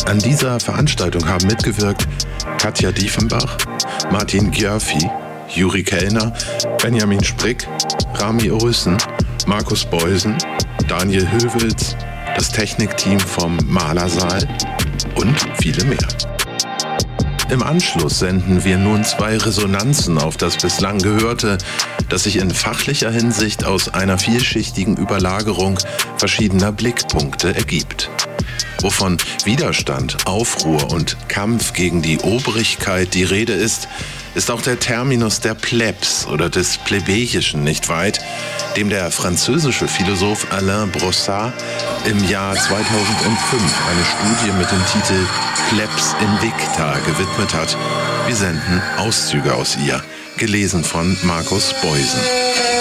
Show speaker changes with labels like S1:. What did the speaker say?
S1: An dieser Veranstaltung haben mitgewirkt Katja Diefenbach, Martin Gjörfi, Juri Kellner, Benjamin Sprick, Rami Orüssen, Markus Beusen, Daniel Hövels, das Technikteam vom Malersaal und viele mehr. Im Anschluss senden wir nun 2 Resonanzen auf das bislang Gehörte, das sich in fachlicher Hinsicht aus einer vielschichtigen Überlagerung verschiedener Blickpunkte ergibt. Wovon Widerstand, Aufruhr und Kampf gegen die Obrigkeit die Rede ist auch der Terminus der Plebs oder des Plebejischen nicht weit, dem der französische Philosoph Alain Brossard im Jahr 2005 eine Studie mit dem Titel Plebs Invicta gewidmet hat. Wir senden Auszüge aus ihr, gelesen von Markus Beusen.